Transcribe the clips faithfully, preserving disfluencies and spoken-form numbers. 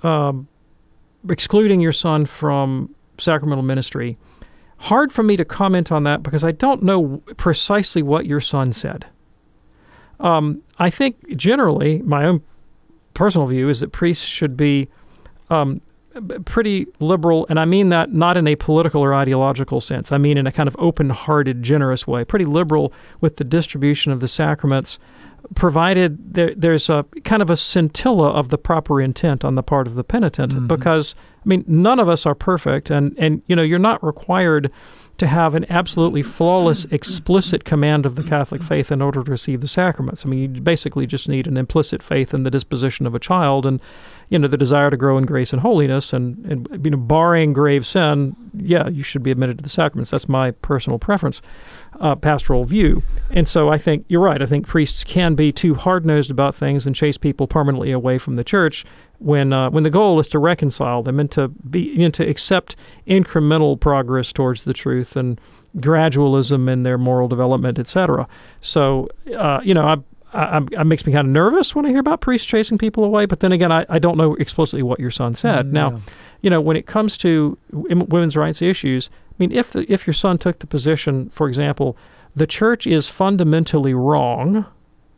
um, excluding your son from sacramental ministry, hard for me to comment on that because I don't know precisely what your son said. Um, I think generally, my own personal view is that priests should be um, pretty liberal, and I mean that not in a political or ideological sense. I mean in a kind of open-hearted, generous way, pretty liberal with the distribution of the sacraments, provided there, there's a kind of a scintilla of the proper intent on the part of the penitent. Mm-hmm. Because, I mean, none of us are perfect, and, and you know, you're not required to have an absolutely flawless, explicit command of the Catholic faith in order to receive the sacraments. I mean, you basically just need an implicit faith in the disposition of a child and, you know, the desire to grow in grace and holiness. And, and you know, barring grave sin, yeah, you should be admitted to the sacraments. That's my personal preference, uh, pastoral view. And so I think you're right. I think priests can be too hard-nosed about things and chase people permanently away from the church when uh, when the goal is to reconcile them and to be you know, to accept incremental progress towards the truth and gradualism in their moral development, et cetera. So, uh, you know, I, I, I, it makes me kind of nervous when I hear about priests chasing people away. But then again, I, I don't know explicitly what your son said. Mm, now, yeah. you know, when it comes to women's rights issues, I mean, if the, if your son took the position, for example, the church is fundamentally wrong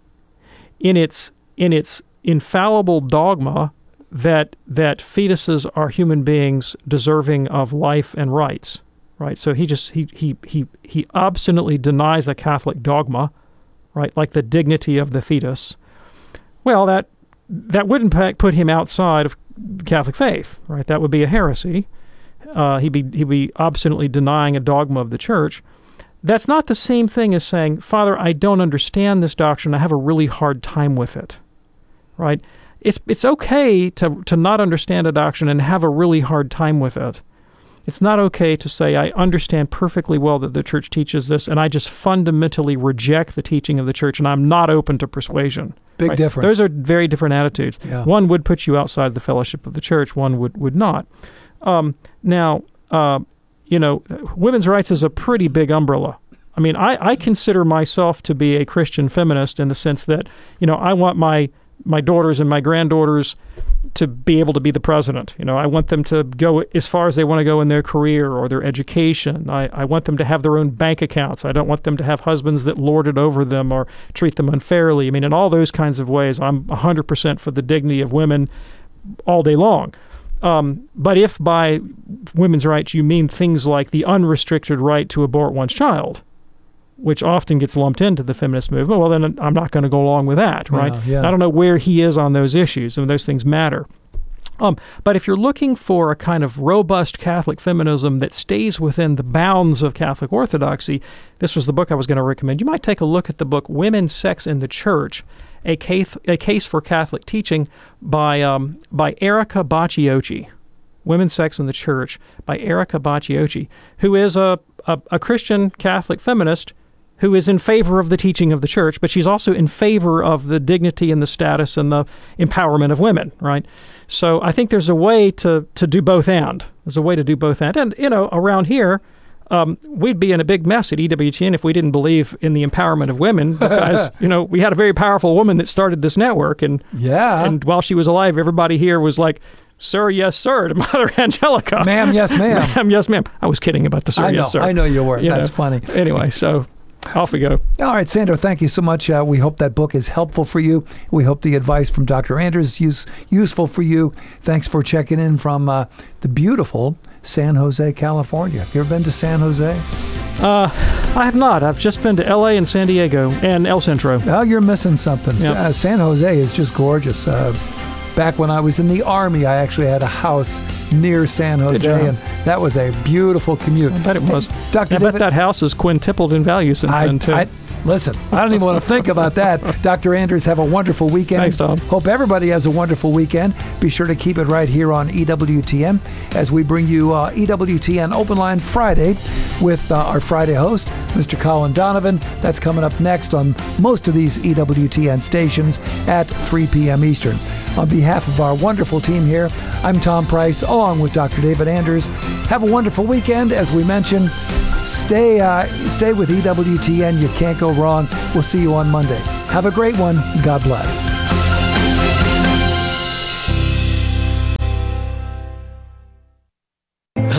in its in its infallible dogma that that fetuses are human beings deserving of life and rights, right? So he just he he he he obstinately denies a Catholic dogma, right? Like the dignity of the fetus. Well, that that wouldn't put him outside of Catholic faith, right? That would be a heresy. Uh, he'd be he'd be obstinately denying a dogma of the church. That's not the same thing as saying, Father, I don't understand this doctrine. I have a really hard time with it, right? It's it's okay to to not understand a doctrine and have a really hard time with it. It's not okay to say, I understand perfectly well that the church teaches this, and I just fundamentally reject the teaching of the church, and I'm not open to persuasion. Big right? difference. Those are very different attitudes. Yeah. One would put you outside the fellowship of the church. One would, would not. Um, now, uh, you know, women's rights is a pretty big umbrella. I mean, I, I consider myself to be a Christian feminist in the sense that, you know, I want my my daughters and my granddaughters to be able to be the president. You know, I want them to go as far as they want to go in their career or their education. I, I want them to have their own bank accounts. I don't want them to have husbands that lord it over them or treat them unfairly. I mean, in all those kinds of ways, I'm one hundred percent for the dignity of women all day long. Um, but if by women's rights you mean things like the unrestricted right to abort one's child, which often gets lumped into the feminist movement, well, then I'm not going to go along with that, right? Yeah, yeah. I don't know where he is on those issues, and those things matter. Um, but if you're looking for a kind of robust Catholic feminism that stays within the bounds of Catholic orthodoxy, this was the book I was going to recommend. You might take a look at the book Women, Sex, and the Church, a case, a case for Catholic teaching by um, by Erica Bacciocchi. Women, Sex, and the Church by Erica Bacciocchi, who is a, a, a Christian Catholic feminist who is in favor of the teaching of the church, but she's also in favor of the dignity and the status and the empowerment of women, right? So I think there's a way to, to do both and. There's a way to do both and. And, you know, around here, um, we'd be in a big mess at E W T N if we didn't believe in the empowerment of women because, you know, we had a very powerful woman that started this network. And, yeah. and while she was alive, everybody here was like, sir, yes, sir, to Mother Angelica. Ma'am, yes, ma'am. Ma'am, yes, ma'am. I was kidding about the sir, I know, yes, sir. I know you were. You That's know. funny. Anyway, so off we go. All right, Sandro, thank you so much. Uh, we hope that book is helpful for you. We hope the advice from Doctor Anders is useful for you. Thanks for checking in from uh, the beautiful San Jose, California. Have you ever been to San Jose? Uh, I have not. I've just been to L A and San Diego and El Centro. Well, you're missing something. Yep. Uh, San Jose is just gorgeous. Uh, back when I was in the Army, I actually had a house near San Jose, and that was a beautiful commute. I bet it was. Doctor I David, bet that house has quintupled in value since I, then, too. I, listen, I don't even want to think about that. Doctor Anders, have a wonderful weekend. Thanks, Tom. Hope everybody has a wonderful weekend. Be sure to keep it right here on E W T N as we bring you uh, E W T N Open Line Friday with uh, our Friday host, Mister Colin Donovan. That's coming up next on most of these E W T N stations at three p.m. Eastern. On behalf of our wonderful team here, I'm Tom Price, along with Doctor David Anders. Have a wonderful weekend. As we mentioned, stay uh, stay with E W T N. You can't go wrong. We'll see you on Monday. Have a great one. God bless.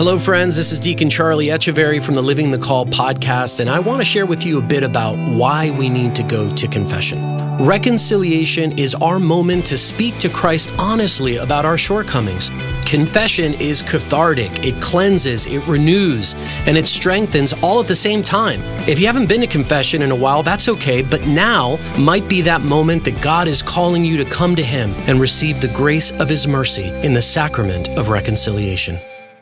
Hello, friends. This is Deacon Charlie Echeverry from the Living the Call podcast, and I want to share with you a bit about why we need to go to confession. Reconciliation is our moment to speak to Christ honestly about our shortcomings. Confession is cathartic, it cleanses, it renews, and it strengthens all at the same time. If you haven't been to confession in a while, that's okay, but now might be that moment that God is calling you to come to Him and receive the grace of His mercy in the sacrament of reconciliation.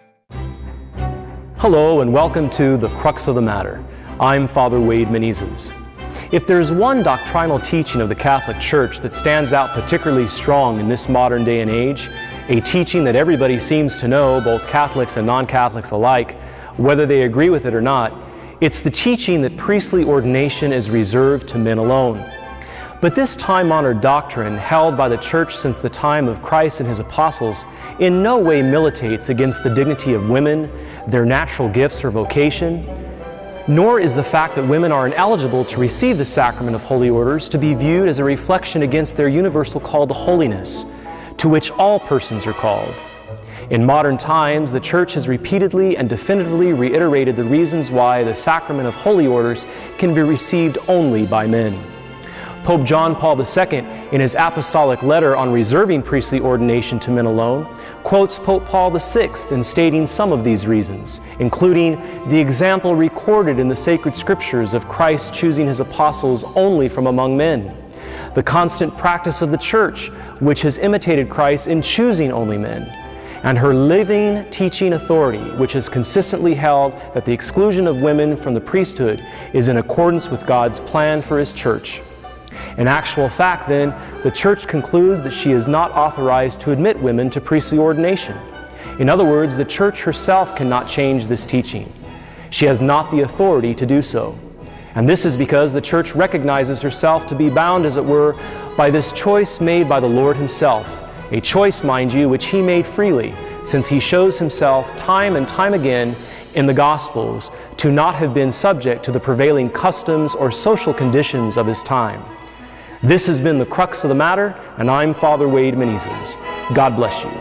Hello and welcome to The Crux of the Matter. I'm Father Wade Menezes. If there's one doctrinal teaching of the Catholic Church that stands out particularly strong in this modern day and age, a teaching that everybody seems to know, both Catholics and non-Catholics alike, whether they agree with it or not, it's the teaching that priestly ordination is reserved to men alone. But this time-honored doctrine, held by the Church since the time of Christ and His apostles, in no way militates against the dignity of women, their natural gifts or vocation, nor is the fact that women are ineligible to receive the sacrament of holy orders to be viewed as a reflection against their universal call to holiness, to which all persons are called. In modern times, the Church has repeatedly and definitively reiterated the reasons why the sacrament of holy orders can be received only by men. Pope John Paul the Second, in his apostolic letter on reserving priestly ordination to men alone, quotes Pope Paul the Sixth in stating some of these reasons, including the example recorded in the sacred scriptures of Christ choosing His apostles only from among men, the constant practice of the Church, which has imitated Christ in choosing only men, and her living teaching authority, which has consistently held that the exclusion of women from the priesthood is in accordance with God's plan for His Church. In actual fact, then, the Church concludes that she is not authorized to admit women to priestly ordination. In other words, the Church herself cannot change this teaching. She has not the authority to do so. And this is because the Church recognizes herself to be bound, as it were, by this choice made by the Lord Himself, a choice, mind you, which He made freely, since He shows Himself time and time again in the Gospels to not have been subject to the prevailing customs or social conditions of His time. This has been The Crux of the Matter, and I'm Father Wade Menezes. God bless you.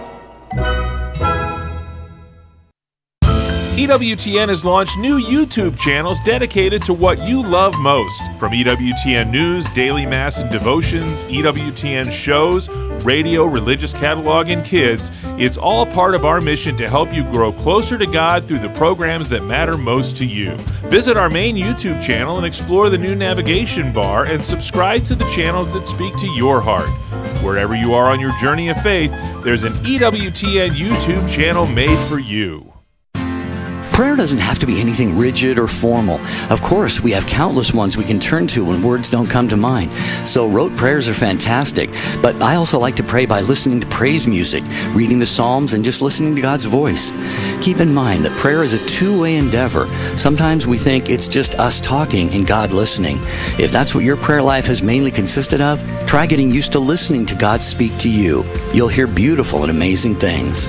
E W T N has launched new YouTube channels dedicated to what you love most. From E W T N News, Daily Mass and Devotions, E W T N shows, radio, religious catalog, and kids, it's all part of our mission to help you grow closer to God through the programs that matter most to you. Visit our main YouTube channel and explore the new navigation bar and subscribe to the channels that speak to your heart. Wherever you are on your journey of faith, there's an E W T N YouTube channel made for you. Prayer doesn't have to be anything rigid or formal. Of course, we have countless ones we can turn to when words don't come to mind. So rote prayers are fantastic, but I also like to pray by listening to praise music, reading the Psalms, and just listening to God's voice. Keep in mind that prayer is a two-way endeavor. Sometimes we think it's just us talking and God listening. If that's what your prayer life has mainly consisted of, try getting used to listening to God speak to you. You'll hear beautiful and amazing things.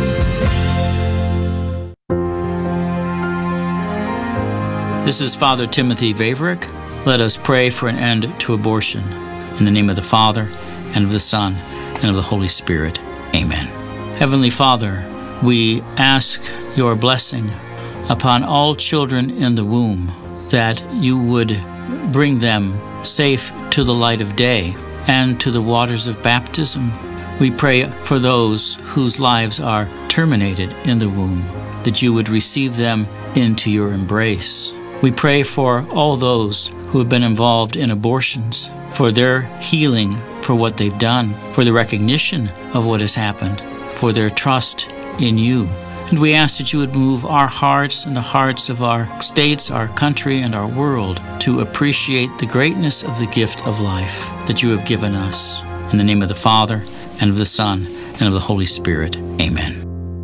This is Father Timothy Vaverick. Let us pray for an end to abortion. In the name of the Father, and of the Son, and of the Holy Spirit. Amen. Heavenly Father, we ask your blessing upon all children in the womb, that you would bring them safe to the light of day and to the waters of baptism. We pray for those whose lives are terminated in the womb, that you would receive them into your embrace. We pray for all those who have been involved in abortions, for their healing, for what they've done, for the recognition of what has happened, for their trust in you. And we ask that you would move our hearts and the hearts of our states, our country, and our world to appreciate the greatness of the gift of life that you have given us. In the name of the Father, and of the Son, and of the Holy Spirit. Amen.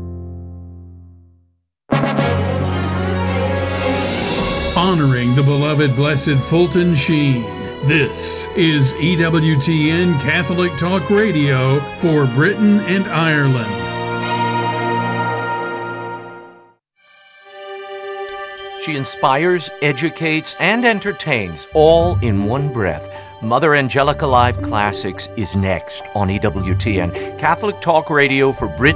Honoring the beloved Blessed Fulton Sheen. This is E W T N Catholic Talk Radio for Britain and Ireland. She inspires, educates, and entertains all in one breath. Mother Angelica Live Classics is next on E W T N Catholic Talk Radio for Britain